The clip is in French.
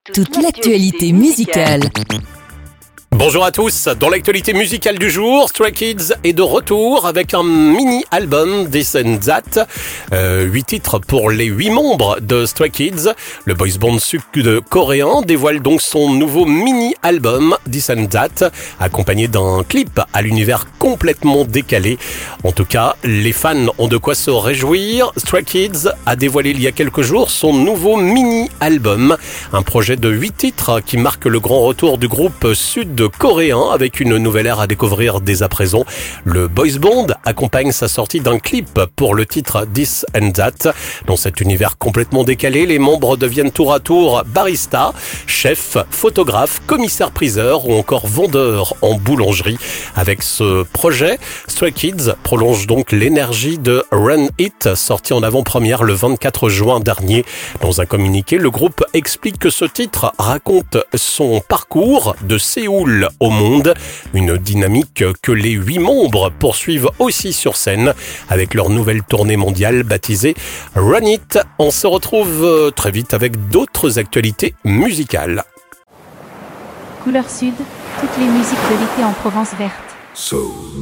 Toute l'actualité musicale. Bonjour à tous, dans l'actualité musicale du jour, Stray Kids est de retour avec un mini-album This and That. 8 titres pour les 8 membres de Stray Kids. Le boys band sud-coréen dévoile donc son nouveau mini-album This and That, accompagné d'un clip à l'univers complètement décalé. En tout cas, les fans ont de quoi se réjouir. Stray Kids a dévoilé il y a quelques jours son nouveau mini-album, un projet de 8 titres qui marque le grand retour du groupe sud-coréen avec une nouvelle ère à découvrir dès à présent. Le boys band accompagne sa sortie d'un clip pour le titre This and That. Dans cet univers complètement décalé, les membres deviennent tour à tour barista, chef, photographe, commissaire-priseur ou encore vendeur en boulangerie. Avec ce projet, Stray Kids prolonge donc l'énergie de Run It, sorti en avant-première le 24 juin dernier. Dans un communiqué, le groupe explique que ce titre raconte son parcours de Séoul au monde, une dynamique que les 8 membres poursuivent aussi sur scène avec leur nouvelle tournée mondiale baptisée Run It. On se retrouve très vite avec d'autres actualités musicales. Couleur Sud, toutes les musiques de l'été en Provence verte.